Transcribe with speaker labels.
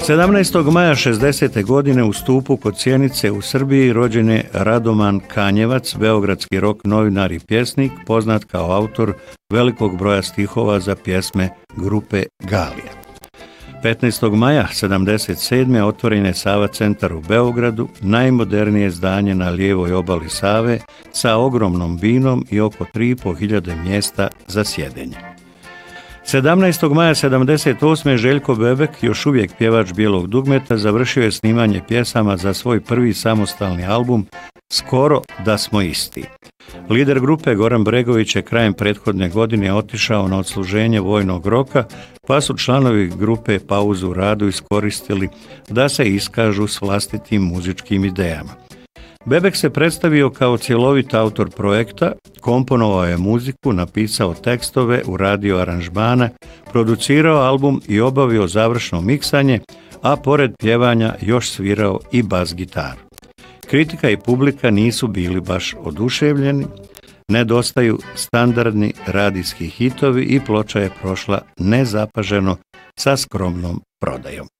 Speaker 1: 17. maja 60. godine u Stupu kod Sjenice u Srbiji rođen je Radoman Kanjevac, beogradski rock novinar i pjesnik, poznat kao autor velikog broja stihova za pjesme grupe Galija. 15. maja 77. otvoren je Sava centar u Beogradu, najmodernije zdanje na lijevoj obali Save sa ogromnom binom i oko 3.500 mjesta za sjedenje. 17. maja 78. Željko Bebek, još uvijek pjevač Bijelog dugmeta, završio je snimanje pjesama za svoj prvi samostalni album Skoro da smo isti. Lider grupe Goran Bregović je krajem prethodne godine otišao na odsluženje vojnog roka, pa su članovi grupe pauzu u radu iskoristili da se iskažu s vlastitim muzičkim idejama. Bebek se predstavio kao cjelovit autor projekta, komponovao je muziku, napisao tekstove, uradio aranžmane, producirao album i obavio završno miksanje, a pored pjevanja još svirao i bas gitaru. Kritika i publika nisu bili baš oduševljeni, nedostaju standardni radijski hitovi i ploča je prošla nezapaženo sa skromnom prodajom.